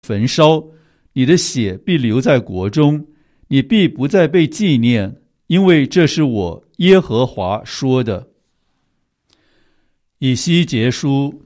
焚烧，你的血必留在国中，你必不再被纪念，因为这是我耶和华说的。以西结书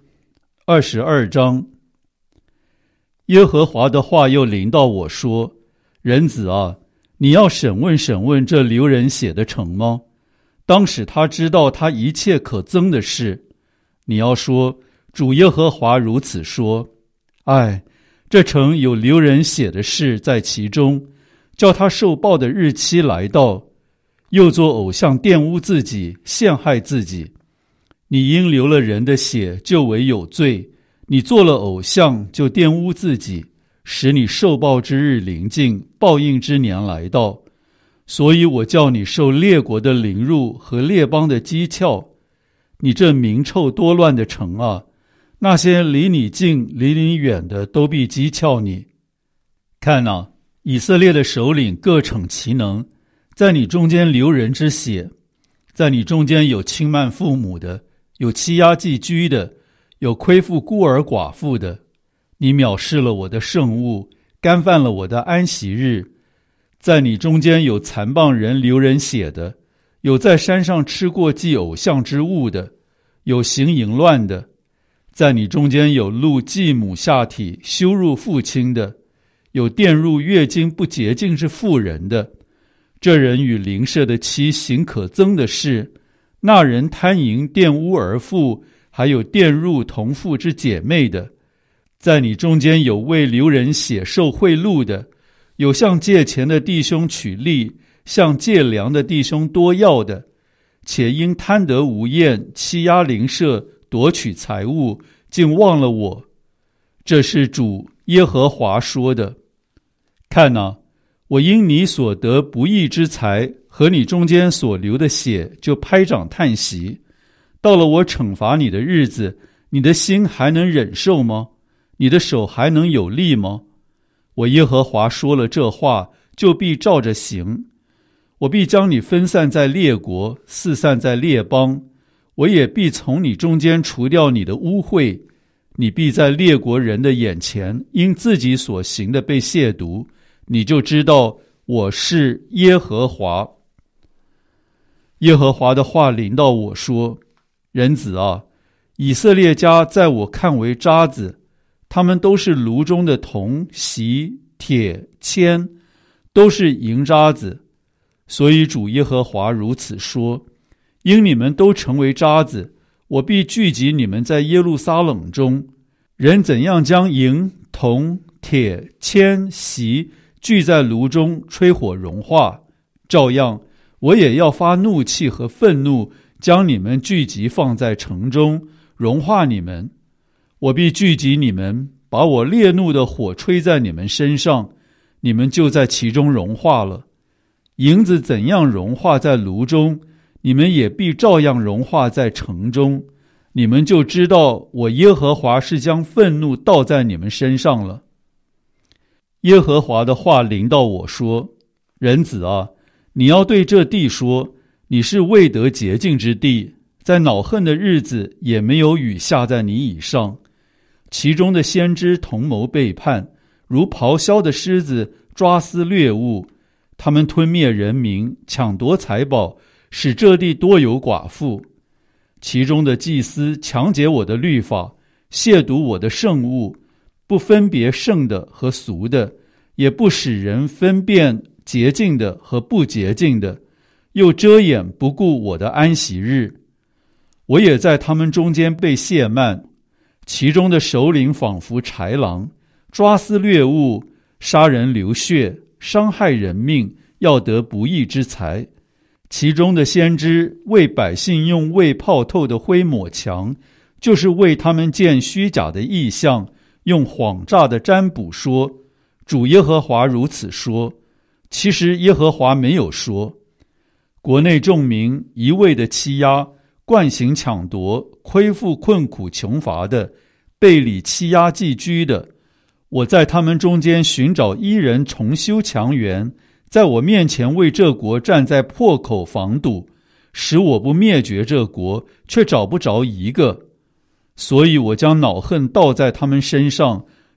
22章。耶和华的话又临到我说：人子啊，你要审问审问这流人血的城吗？当使他知道他一切可憎的事。你要说，主耶和华如此说：唉，这城有流人血的事在其中，叫他受报的日期来到，又作偶像玷污自己，陷害自己。你因流了人的血，就为有罪；你做了偶像，就玷污自己，使你受报之日临近，报应之年来到。所以我叫你受列国的凌辱和列邦的讥诮。你这名臭多乱的城啊，那些离你近离你远的都必讥诮你。看啊，以色列的首领各逞其能，在你中间流人之血，在你中间有轻慢父母的，有欺压寄居的，有亏负孤儿寡妇的。你藐视了我的圣物，干犯了我的安息日。在你中间有残谤人流人血的，有在山上吃过祭偶像之物的，有行淫乱的。在你中间有露继母下体，羞辱父亲的，有玷入月经不洁净之妇人的。这人与邻舍的妻行可憎的事，那人贪淫玷污儿妇，还有玷入同父之姐妹的。在你中间有为流人血受贿赂的，有向借钱的弟兄取利，向借粮的弟兄多要的，且因贪得无厌，欺压邻舍，夺取财物，竟忘了我。这是主耶和华说的。看啊，我因你所得不义之财和你中间所流的血，就拍掌叹息。到了我惩罚你的日子，你的心还能忍受吗？你的手还能有力吗？我耶和华说了这话，就必照着行。我必将你分散在列国，四散在列邦，我也必从你中间除掉你的污秽。你必在列国人的眼前，因自己所行的被亵渎，你就知道我是耶和华。耶和华的话临到我说：人子啊，以色列家在我看为渣子，他们都是炉中的铜、锡、铁、铅，都是银渣子。所以主耶和华如此说：因你们都成为渣子，我必聚集你们在耶路撒冷中。人怎样将银、铜、铁、铅、锡聚在炉中吹火融化，照样我也要发怒气和愤怒，将你们聚集放在城中，融化你们。我必聚集你们，把我烈怒的火吹在你们身上，你们就在其中融化了。银子怎样融化在炉中，你们也必照样融化在城中。你们就知道我耶和华是将愤怒倒在你们身上了。耶和华的话临到我说：人子啊，你要对这地说，你是未得洁净之地，在恼恨的日子也没有雨下在你以上。其中的先知同谋背叛，如咆哮的狮子抓撕掠物，他们吞灭人民，抢夺财宝，使这地多有寡妇。其中的祭司强解我的律法，亵渎我的圣物，不分别圣的和俗的，也不使人分辨洁净的和不洁净的，又遮掩不顾我的安息日。我也在他们中间被亵慢，其中的首领仿佛豺狼，抓撕掠物，杀人流血，伤害人命，要得不义之财。其中的先知为百姓用未泡透的灰抹墙，就是为他们见虚假的异象，用谎诈的占卜说：主耶和华如此说。其实耶和华没有说。国内众民一味的欺压，惯行抢夺，亏负困苦穷乏的，背离欺压寄居的，我在他们中间寻找一人重修墙垣，在我面前为这国站在破口防堵，使我不灭绝这国，却找不着一个。所以我将恼恨倒在他们身上，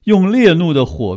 用烈怒的火